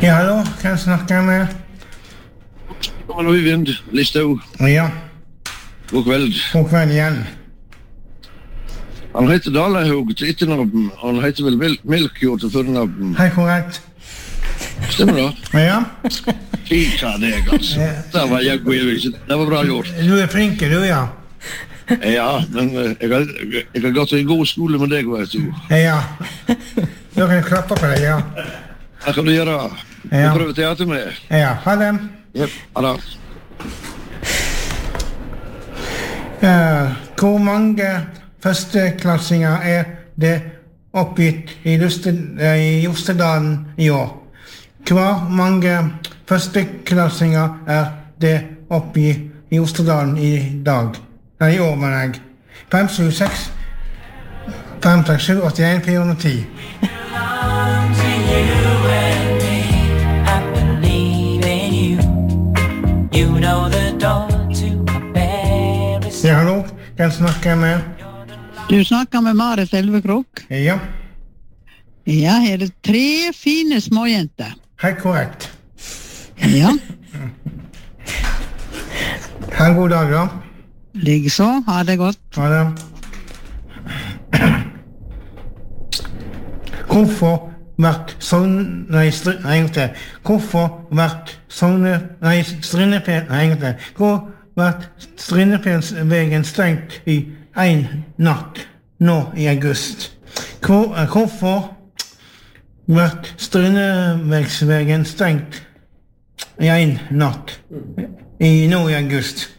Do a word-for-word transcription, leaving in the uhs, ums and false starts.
Ja, hallo, kan jeg snakke med? God Øyvind Listhaug. Ja. God kveld. God kveld igjen. Han heter Dalahaug til etternavn. Han heter vel Melkjord til fornavn. Hei, korrekt. Stemmer det? Ja. Fika deg, altså. Ja. Det var jeg god i. Det var bra gjort. Du er flink, du, ja. Ja, men eh, jeg har, jeg har gått i en god skole med deg, vet du. Ja. Da kan jeg klappe på deg, ja. Hva kan du gjøre? Du Ja. prøver teater med. Ja, ha det. Ja, ha det. Eh, hvor mange førsteklassinger er det oppgitt i, Luste, eh, i Jostedalen i år? Hvor mange førsteklassinger er det oppgitt i Jostedalen i dag? Nei, i år, mener jeg. fem sju seks fem seks sju åtte en fire hundre og ti. Ja, hallo, kan jeg snakke med? Du snakker med Marit Elvekrok. Ja, Ja, her er det tre fine småjenter. helt korrekt. Ja, Ha en god dag, da. likeså. Ha det godt. Ha det. Hvorfor vært sånn... Nei, str... Nei, en gang til. Hvorfor vært sånne... Nei, Strindefjell... Nei, en gang til. Hvor vært Strindefjellsvegen stengt i en natt nå i august? Hvor, eh, hvorfor vært Strindefjellsvegen stengt i en natt i nå i august?